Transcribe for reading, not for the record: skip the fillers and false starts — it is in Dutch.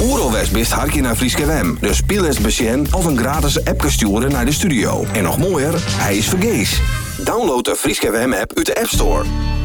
Oeralwest best hartje naar Frieske WM. Dus speel eens besjen of een gratis appje sturen naar de studio. En nog mooier, hij is vergees. Download de Frieske WM app uit de App Store.